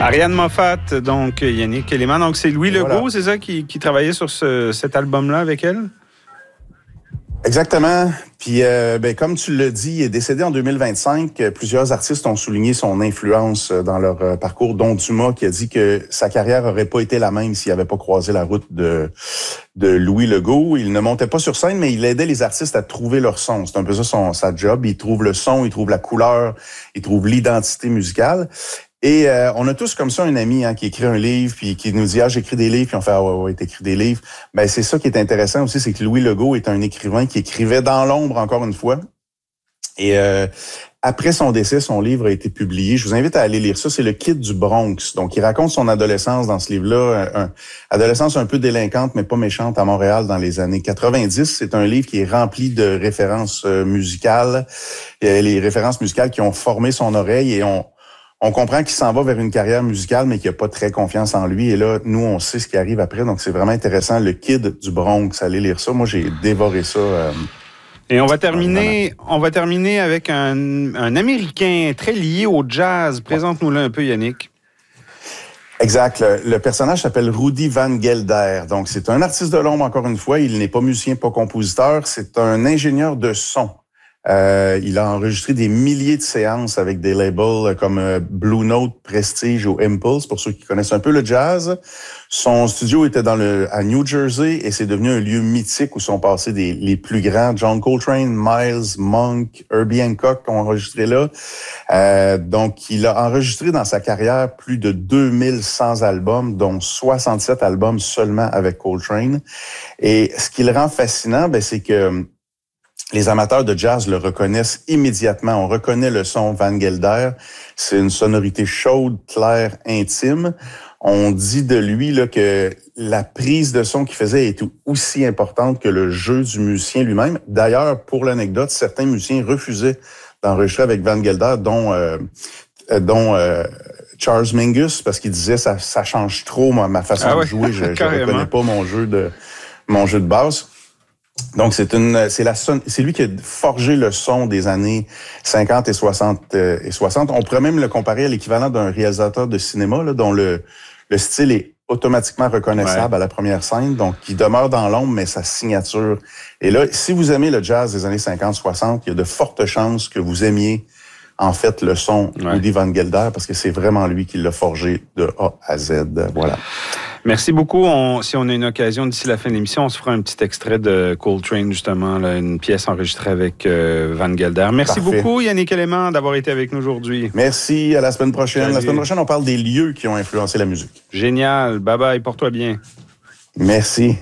Ariane Moffat, donc Yannick Elément. Donc c'est Louis Legault, voilà. C'est ça, qui travaillait sur cet album-là avec elle? Exactement. Puis, comme tu l'as dit, il est décédé en 2025. Plusieurs artistes ont souligné son influence dans leur parcours, dont Dumas, qui a dit que sa carrière aurait pas été la même s'il avait pas croisé la route de Louis Legault. Il ne montait pas sur scène, mais il aidait les artistes à trouver leur son. C'est un peu ça sa job. Il trouve le son, il trouve la couleur, il trouve l'identité musicale. Et on a tous comme ça un ami qui écrit un livre, puis qui nous dit « j'écris des livres », puis on fait « ouais, t'écris des livres ». Ben c'est ça qui est intéressant aussi, c'est que Louis Legault est un écrivain qui écrivait dans l'ombre, encore une fois. Et après son décès, son livre a été publié. Je vous invite à aller lire ça. C'est Le Kid du Bronx. Donc, il raconte son adolescence dans ce livre-là. Adolescence un peu délinquante, mais pas méchante à Montréal dans les années 90. C'est un livre qui est rempli de références musicales. Les références musicales qui ont formé son oreille et on comprend qu'il s'en va vers une carrière musicale, mais qu'il n'a pas très confiance en lui. Et là, nous, on sait ce qui arrive après. Donc, c'est vraiment intéressant. Le Kid du Bronx, allez lire ça. Moi, j'ai dévoré ça. Et on va terminer avec un Américain très lié au jazz. Présente-nous-le un peu, Yannick. Exact. Le personnage s'appelle Rudy Van Gelder. Donc, c'est un artiste de l'ombre, encore une fois. Il n'est pas musicien, pas compositeur. C'est un ingénieur de son. Il a enregistré des milliers de séances avec des labels comme Blue Note, Prestige ou Impulse, pour ceux qui connaissent un peu le jazz. Son studio était à New Jersey et c'est devenu un lieu mythique où sont passés les plus grands. John Coltrane, Miles, Monk, Herbie Hancock ont enregistré là. Donc, il a enregistré dans sa carrière plus de 2100 albums, dont 67 albums seulement avec Coltrane. Et ce qui le rend fascinant, c'est que les amateurs de jazz le reconnaissent immédiatement. On reconnaît le son Van Gelder. C'est une sonorité chaude, claire, intime. On dit de lui que la prise de son qu'il faisait était aussi importante que le jeu du musicien lui-même. D'ailleurs, pour l'anecdote, certains musiciens refusaient d'enregistrer avec Van Gelder, dont Charles Mingus, parce qu'il disait ça change trop ma façon de jouer. Je reconnais pas mon jeu de basse. Donc, c'est lui qui a forgé le son des années 50 et 60. On pourrait même le comparer à l'équivalent d'un réalisateur de cinéma, là, dont le style est automatiquement reconnaissable à la première scène. Donc, il demeure dans l'ombre, mais sa signature est là. Si vous aimez le jazz des années 50-60, il y a de fortes chances que vous aimiez en fait le son Rudy Van Gelder, parce que c'est vraiment lui qui l'a forgé de A à Z. Voilà. Merci beaucoup. Si on a une occasion d'ici la fin de l'émission, on se fera un petit extrait de Coltrane, justement, là, une pièce enregistrée avec Van Gelder. Merci beaucoup, Yannick Elément, d'avoir été avec nous aujourd'hui. Merci. À la semaine prochaine. Salut. La semaine prochaine, on parle des lieux qui ont influencé la musique. Génial. Bye-bye. Porte-toi bien. Merci.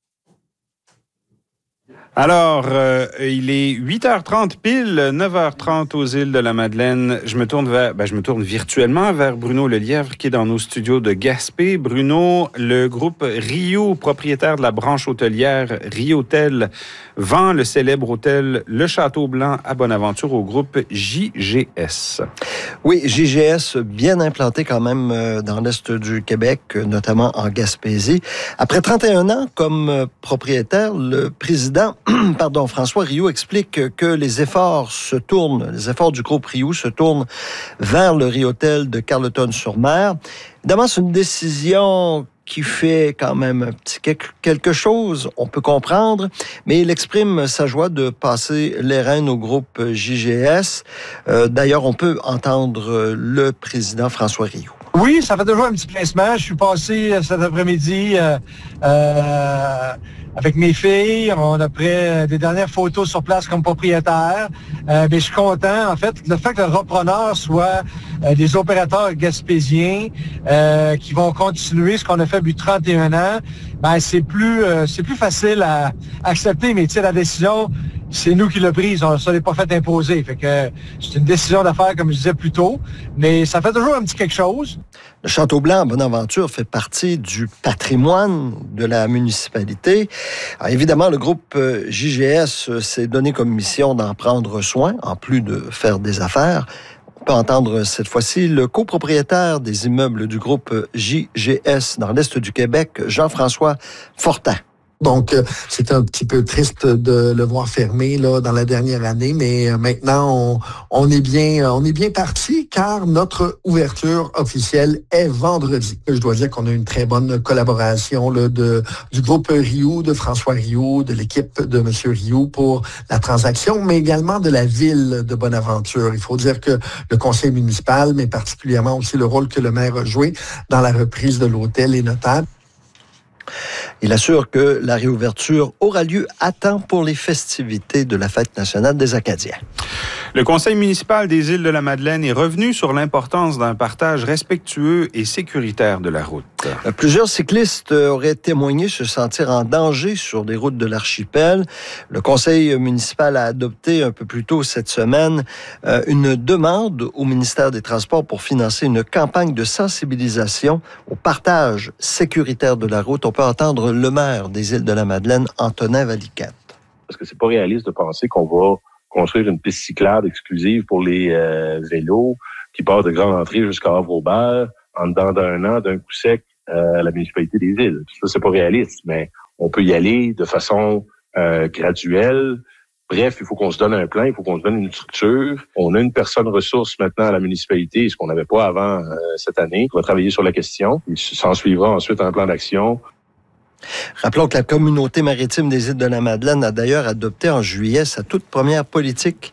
Alors, il est 8h30 pile, 9h30 aux îles de la Madeleine. Je me tourne virtuellement vers Bruno Lelièvre qui est dans nos studios de Gaspé. Bruno, le groupe Rio, propriétaire de la branche hôtelière Riotel, vend le célèbre hôtel Le Château Blanc à Bonaventure au groupe JGS. Oui, JGS, bien implanté quand même dans l'est du Québec, notamment en Gaspésie. Après 31 ans comme propriétaire, le président François Rio explique que les efforts du groupe Rio se tournent vers le Riotel de Carleton-sur-Mer. Évidemment, c'est une décision qui fait quand même un petit quelque chose, on peut comprendre, mais il exprime sa joie de passer les rênes au groupe JGS. D'ailleurs, on peut entendre le président François Rio. Oui, ça fait toujours un petit pincement. Je suis passé cet après-midi avec mes filles. On a pris des dernières photos sur place comme propriétaire. Mais je suis content. En fait, le fait que le repreneur soit des opérateurs gaspésiens qui vont continuer ce qu'on a fait depuis 31 ans, c'est plus facile à accepter. Mais tu sais, la décision, c'est nous qui l'a prise. On ne s'en est pas fait imposer. Fait que c'est une décision d'affaires, comme je disais plus tôt. Mais ça fait toujours un petit quelque chose. Le Château Blanc à Bonaventure fait partie du patrimoine de la municipalité. Alors, évidemment, le groupe JGS s'est donné comme mission d'en prendre soin, en plus de faire des affaires. On peut entendre cette fois-ci le copropriétaire des immeubles du groupe JGS dans l'est du Québec, Jean-François Fortin. Donc, c'était un petit peu triste de le voir fermer là dans la dernière année, mais maintenant, on est bien parti car notre ouverture officielle est vendredi. Je dois dire qu'on a une très bonne collaboration là, du groupe Rioux, de François Rioux, de l'équipe de M. Rioux pour la transaction, mais également de la ville de Bonaventure. Il faut dire que le conseil municipal, mais particulièrement aussi le rôle que le maire a joué dans la reprise de l'hôtel est notable. Il assure que la réouverture aura lieu à temps pour les festivités de la Fête nationale des Acadiens. Le Conseil municipal des Îles-de-la-Madeleine est revenu sur l'importance d'un partage respectueux et sécuritaire de la route. Plusieurs cyclistes auraient témoigné se sentir en danger sur des routes de l'archipel. Le Conseil municipal a adopté un peu plus tôt cette semaine une demande au ministère des Transports pour financer une campagne de sensibilisation au partage sécuritaire de la route. On peut entendre le maire des Îles-de-la-Madeleine, Antonin Valiquette. Parce que c'est pas réaliste de penser qu'on va construire une piste cyclable exclusive pour les vélos qui part de Grande Entrée jusqu'à Havre-Aubert en dedans d'un an, d'un coup sec, à la municipalité des Îles. Ça, c'est pas réaliste, mais on peut y aller de façon graduelle. Bref, il faut qu'on se donne un plan, il faut qu'on se donne une structure. On a une personne ressource maintenant à la municipalité, ce qu'on n'avait pas avant cette année, qui va travailler sur la question. Il s'en suivra ensuite un plan d'action. Rappelons que la communauté maritime des Îles-de-la-Madeleine a d'ailleurs adopté en juillet sa toute première politique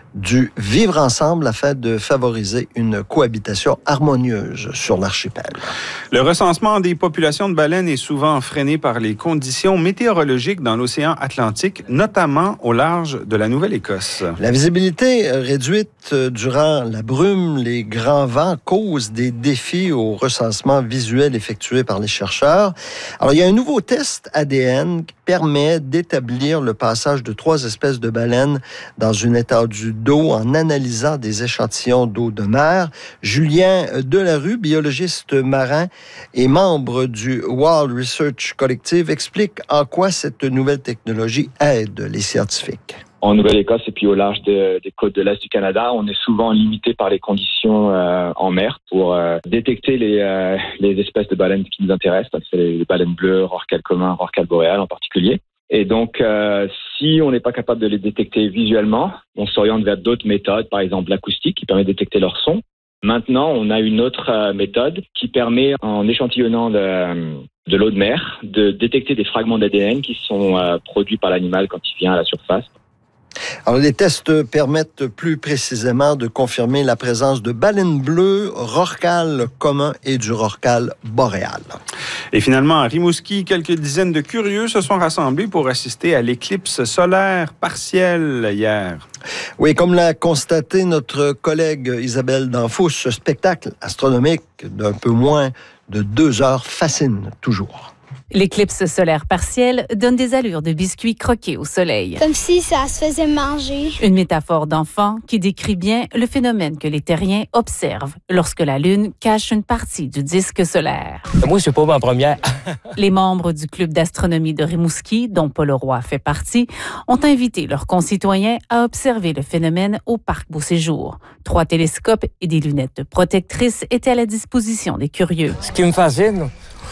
du vivre ensemble afin de favoriser une cohabitation harmonieuse sur l'archipel. Le recensement des populations de baleines est souvent freiné par les conditions météorologiques dans l'océan Atlantique, notamment au large de la Nouvelle-Écosse. La visibilité réduite durant la brume, les grands vents causent des défis au recensement visuel effectué par les chercheurs. Alors, il y a un nouveau test ADN qui permet d'établir le passage de 3 espèces de baleines dans une étendue d'eau en analysant des échantillons d'eau de mer. Julien Delarue, biologiste marin et membre du Wild Research Collective, explique en quoi cette nouvelle technologie aide les scientifiques. En Nouvelle-Écosse et puis au large des côtes de l'Est du Canada, on est souvent limité par les conditions en mer pour détecter les espèces de baleines qui nous intéressent. C'est les baleines bleues, rorqual commun, rorqual boréal en particulier. Et donc, si on n'est pas capable de les détecter visuellement, on s'oriente vers d'autres méthodes, par exemple l'acoustique, qui permet de détecter leur son. Maintenant, on a une autre méthode qui permet, en échantillonnant de l'eau de mer, de détecter des fragments d'ADN qui sont produits par l'animal quand il vient à la surface. Alors, les tests permettent plus précisément de confirmer la présence de baleines bleues, rorqual commun et du rorqual boréal. Et finalement, à Rimouski, quelques dizaines de curieux se sont rassemblés pour assister à l'éclipse solaire partielle hier. Oui, comme l'a constaté notre collègue Isabelle Danfous, ce spectacle astronomique d'un peu moins de 2 heures fascine toujours. L'éclipse solaire partielle donne des allures de biscuits croqués au soleil. Comme si ça se faisait manger. Une métaphore d'enfant qui décrit bien le phénomène que les terriens observent lorsque la Lune cache une partie du disque solaire. Moi, je suis pas ma première. Les membres du club d'astronomie de Rimouski, dont Paul Roy fait partie, ont invité leurs concitoyens à observer le phénomène au parc Beauséjour. 3 télescopes et des lunettes protectrices étaient à la disposition des curieux. Ce qui me fascine,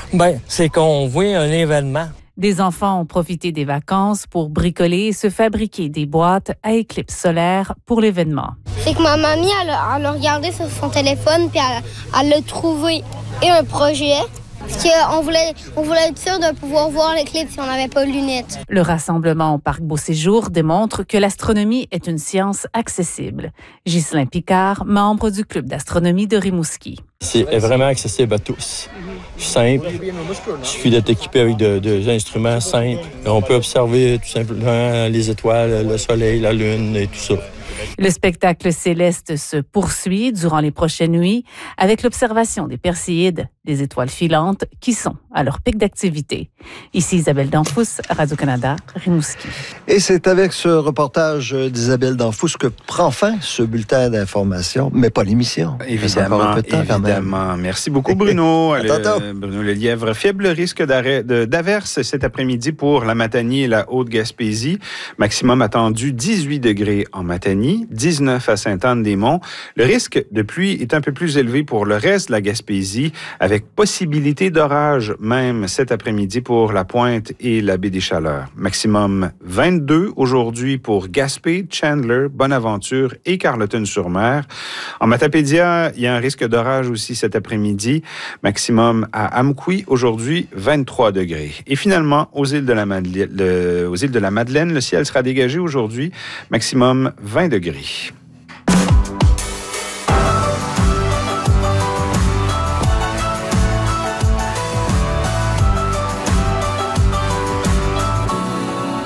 c'est qu'on voit un événement. Des enfants ont profité des vacances pour bricoler et se fabriquer des boîtes à éclipse solaire pour l'événement. C'est que ma mamie, elle a regardé sur son téléphone puis elle l'a trouvé et un projet. Parce qu'on voulait être sûr de pouvoir voir l'éclipse si on n'avait pas de lunettes. Le rassemblement au parc Beauséjour démontre que l'astronomie est une science accessible. Ghislain Picard, membre du club d'astronomie de Rimouski. C'est vraiment accessible à tous. Simple. Il suffit d'être équipé avec des instruments simples. On peut observer tout simplement les étoiles, le soleil, la lune et tout ça. Le spectacle céleste se poursuit durant les prochaines nuits avec l'observation des Perséides, des étoiles filantes qui sont à leur pic d'activité. Ici Isabelle Danfous, Radio-Canada, Rimouski. Et c'est avec ce reportage d'Isabelle Danfous que prend fin ce bulletin d'information, mais pas l'émission. Évidemment, évidemment. Merci beaucoup, Bruno. Bruno Lelièvre. Faible risque d'averse cet après-midi pour la Matanie et la Haute-Gaspésie. Maximum attendu 18 degrés en Matanie. Saint-Denis, 19 à Sainte-Anne-des-Monts. Le risque de pluie est un peu plus élevé pour le reste de la Gaspésie, avec possibilité d'orage même cet après-midi pour la Pointe et la baie des Chaleurs. Maximum 22 aujourd'hui pour Gaspé, Chandler, Bonaventure et Carleton-sur-Mer. En Matapédia, il y a un risque d'orage aussi cet après-midi. Maximum à Amqui, aujourd'hui 23 degrés. Et finalement, aux îles de la Madeleine, le ciel sera dégagé aujourd'hui. Maximum 20 degrés.